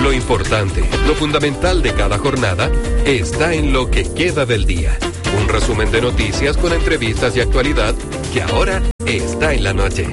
Lo importante, lo fundamental de cada jornada está en lo que queda del día. Un resumen de noticias con entrevistas y actualidad que ahora está en la noche.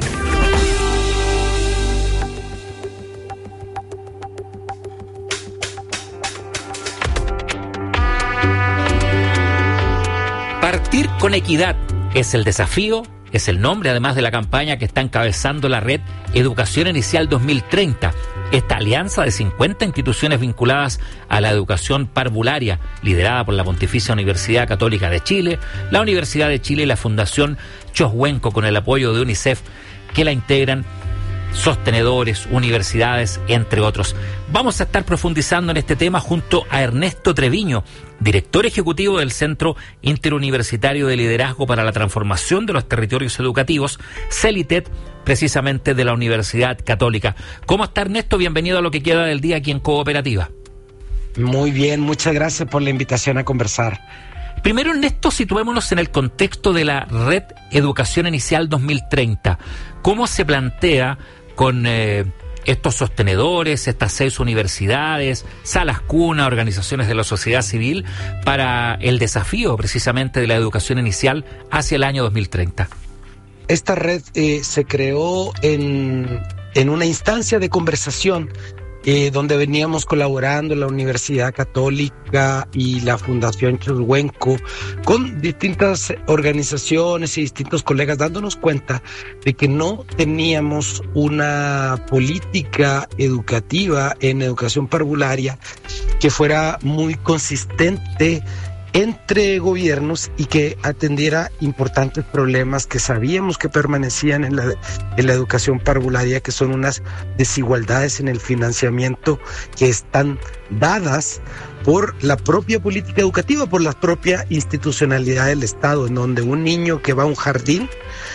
Partir con equidad es el desafío, es el nombre además de la campaña que está encabezando la red Educación Inicial 2030. Esta alianza de 50 instituciones vinculadas a la educación parvularia, liderada por la Pontificia Universidad Católica de Chile, la Universidad de Chile y la Fundación Choshuenco, con el apoyo de UNICEF, que la integran sostenedores, universidades, entre otros. Vamos a estar profundizando en este tema junto a Ernesto Treviño, director ejecutivo del Centro Interuniversitario de Liderazgo para la Transformación de los Territorios Educativos, CELITED, precisamente de la Universidad Católica. ¿Cómo está, Ernesto? Bienvenido a lo que queda del día aquí en Cooperativa. Muy bien, muchas gracias por la invitación a conversar. Primero, Ernesto, situémonos en el contexto de la Red Educación Inicial 2030. ¿Cómo se plantea con estos sostenedores, estas 6 universidades, salas cuna, organizaciones de la sociedad civil, para el desafío precisamente de la educación inicial hacia el año 2030? Esta red se creó en una instancia de conversación donde veníamos colaborando la Universidad Católica y la Fundación Choshuenco con distintas organizaciones y distintos colegas, dándonos cuenta de que no teníamos una política educativa en educación parvularia que fuera muy consistente entre gobiernos y que atendiera importantes problemas que sabíamos que permanecían en la educación parvularia, que son unas desigualdades en el financiamiento que están dadas por la propia política educativa, por la propia institucionalidad del Estado, en donde un niño que va a un jardín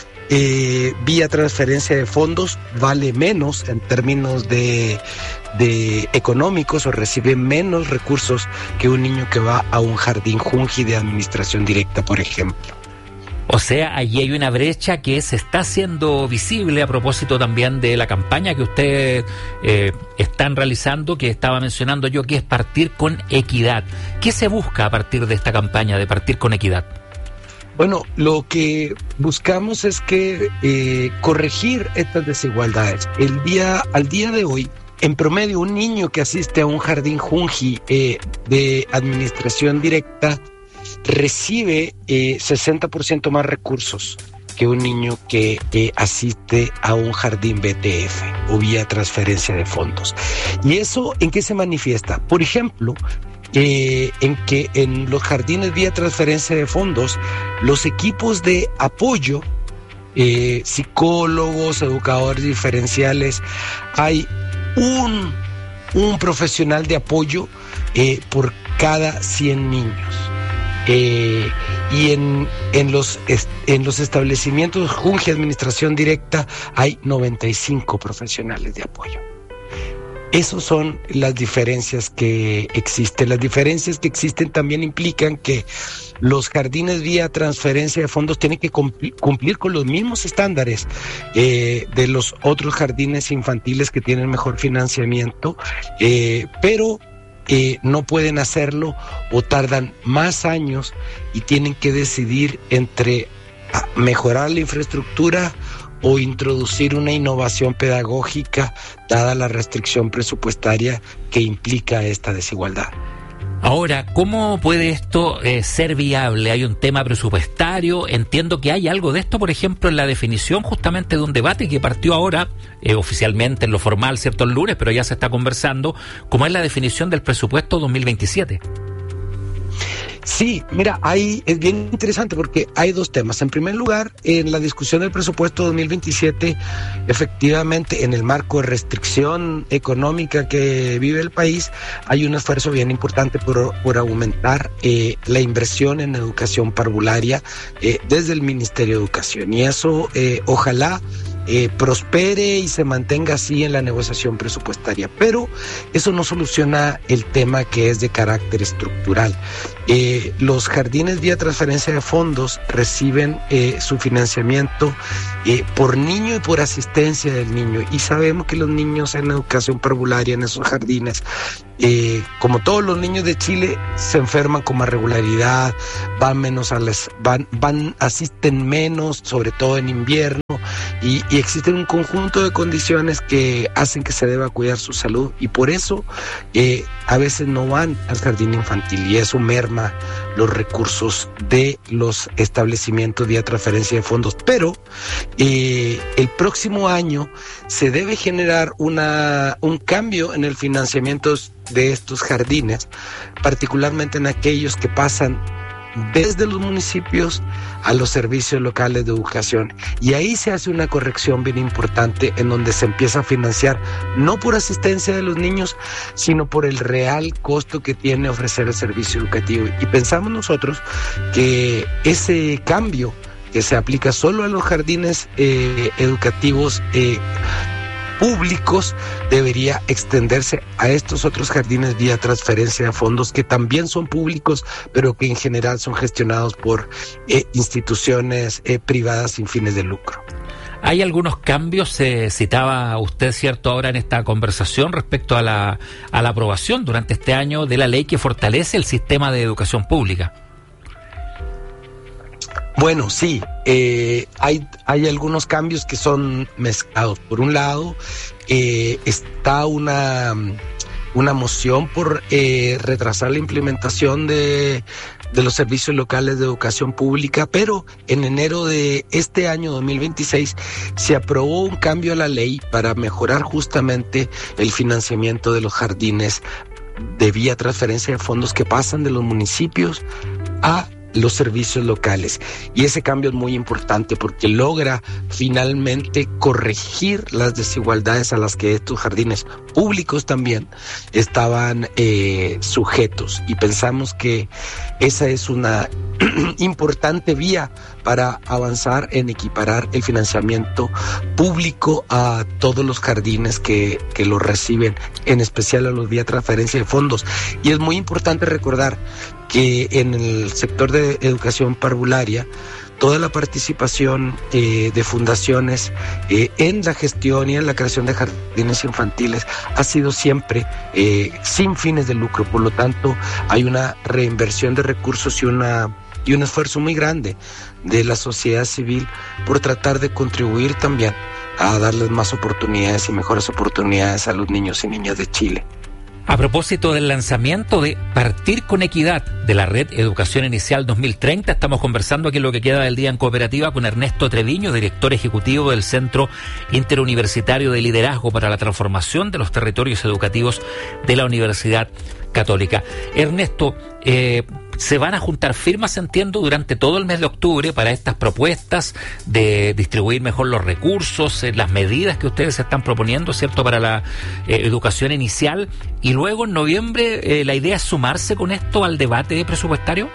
vía transferencia de fondos vale menos en términos de económicos, o recibe menos recursos que un niño que va a un jardín Junji de administración directa, por ejemplo. O sea, allí hay una brecha que se está haciendo visible a propósito también de la campaña que ustedes están realizando, que estaba mencionando yo, que es partir con equidad. ¿Qué se busca a partir de esta campaña de partir con equidad? Bueno, lo que buscamos es que corregir estas desigualdades. Al día de hoy, en promedio, un niño que asiste a un jardín Junji de administración directa recibe 60% más recursos que un niño que asiste a un jardín BTF o vía transferencia de fondos. ¿Y eso en qué se manifiesta? Por ejemplo, en que en los jardines vía transferencia de fondos, los equipos de apoyo, psicólogos, educadores diferenciales, hay un profesional de apoyo por cada 100 niños. Y en los establecimientos Junji Administración Directa hay 95 profesionales de apoyo. Esas son las diferencias que existen. Las diferencias que existen también implican que los jardines vía transferencia de fondos tienen que cumplir con los mismos estándares de los otros jardines infantiles que tienen mejor financiamiento, pero no pueden hacerlo o tardan más años y tienen que decidir entre mejorar la infraestructura o introducir una innovación pedagógica dada la restricción presupuestaria que implica esta desigualdad. Ahora, ¿cómo puede esto ser viable? Hay un tema presupuestario, entiendo que hay algo de esto, por ejemplo, en la definición justamente de un debate que partió ahora, oficialmente en lo formal, cierto, el lunes, pero ya se está conversando, como es la definición del presupuesto 2027. Sí, mira, es bien interesante porque hay dos temas. En primer lugar, en la discusión del presupuesto 2027, efectivamente, en el marco de restricción económica que vive el país, hay un esfuerzo bien importante por aumentar la inversión en educación parvularia desde el Ministerio de Educación. Y eso, ojalá prospere y se mantenga así en la negociación presupuestaria. Pero eso no soluciona el tema que es de carácter estructural. Los jardines vía transferencia de fondos reciben su financiamiento por niño y por asistencia del niño, y sabemos que los niños en educación parvularia en esos jardines, como todos los niños de Chile, se enferman con más regularidad, asisten menos, sobre todo en invierno, y existen un conjunto de condiciones que hacen que se deba cuidar su salud, y por eso a veces no van al jardín infantil, y eso merma los recursos de los establecimientos vía transferencia de fondos. Pero el próximo año se debe generar un cambio en el financiamiento de estos jardines, particularmente en aquellos que pasan desde los municipios a los servicios locales de educación, y ahí se hace una corrección bien importante en donde se empieza a financiar no por asistencia de los niños, sino por el real costo que tiene ofrecer el servicio educativo. Y pensamos nosotros que ese cambio que se aplica solo a los jardines educativos públicos debería extenderse a estos otros jardines vía transferencia de fondos, que también son públicos, pero que en general son gestionados por instituciones privadas sin fines de lucro. Hay algunos cambios, se citaba usted, cierto, ahora en esta conversación respecto a la aprobación durante este año de la ley que fortalece el sistema de educación pública. Bueno, sí, hay algunos cambios que son mezclados. Por un lado, está una moción por retrasar la implementación de los servicios locales de educación pública, pero en enero de este año 2026 se aprobó un cambio a la ley para mejorar justamente el financiamiento de los jardines de vía transferencia de fondos que pasan de los municipios a los servicios locales. Y ese cambio es muy importante porque logra finalmente corregir las desigualdades a las que estos jardines públicos también estaban sujetos, y pensamos que esa es una importante vía para avanzar en equiparar el financiamiento público a todos los jardines que lo reciben, en especial a los vía transferencia de fondos. Y es muy importante recordar que en el sector de educación parvularia, toda la participación de fundaciones en la gestión y en la creación de jardines infantiles ha sido siempre sin fines de lucro. Por lo tanto, hay una reinversión de recursos y un esfuerzo muy grande de la sociedad civil por tratar de contribuir también a darles más oportunidades y mejores oportunidades a los niños y niñas de Chile. A propósito del lanzamiento de Partir con Equidad de la Red Educación Inicial 2030, estamos conversando aquí en Lo que queda del día en Cooperativa con Ernesto Treviño, director ejecutivo del Centro Interuniversitario de Liderazgo para la Transformación de los Territorios Educativos de la Universidad Católica. Ernesto, se van a juntar firmas, entiendo, durante todo el mes de octubre para estas propuestas de distribuir mejor los recursos, las medidas que ustedes están proponiendo, ¿cierto?, para la educación inicial. Y luego en noviembre la idea es sumarse con esto al debate presupuestario.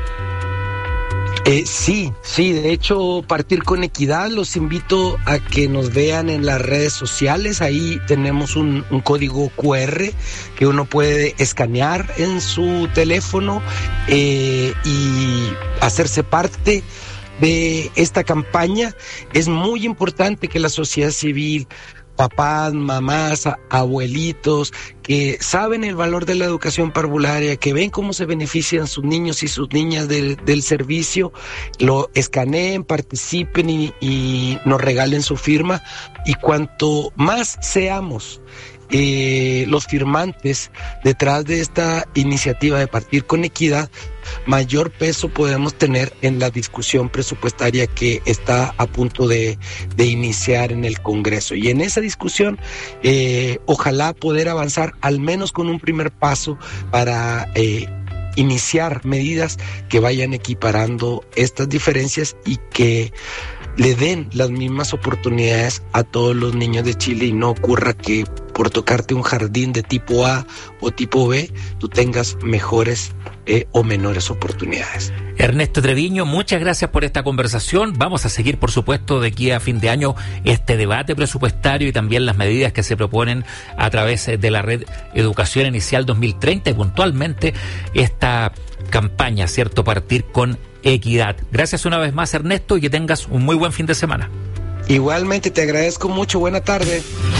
Sí, de hecho, Partir con Equidad, los invito a que nos vean en las redes sociales. Ahí tenemos un código QR que uno puede escanear en su teléfono y hacerse parte de esta campaña. Es muy importante que la sociedad civil, papás, mamás, abuelitos, que saben el valor de la educación parvularia, que ven cómo se benefician sus niños y sus niñas del servicio, lo escaneen, participen y nos regalen su firma. Y cuanto más seamos los firmantes detrás de esta iniciativa de Partir con Equidad, mayor peso podemos tener en la discusión presupuestaria que está a punto de iniciar en el Congreso. Y en esa discusión, ojalá poder avanzar al menos con un primer paso para iniciar medidas que vayan equiparando estas diferencias y que le den las mismas oportunidades a todos los niños de Chile, y no ocurra que por tocarte un jardín de tipo A o tipo B, tú tengas mejores o menores oportunidades. Ernesto Treviño, muchas gracias por esta conversación. Vamos a seguir, por supuesto, de aquí a fin de año este debate presupuestario y también las medidas que se proponen a través de la red Educación Inicial 2030 y puntualmente esta campaña, ¿cierto? Partir con equidad. Gracias una vez más, Ernesto, y que tengas un muy buen fin de semana. Igualmente, te agradezco mucho. Buena tarde.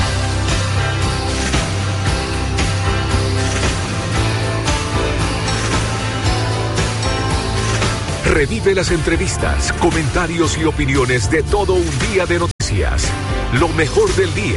Revive las entrevistas, comentarios y opiniones de todo un día de noticias. Lo mejor del día.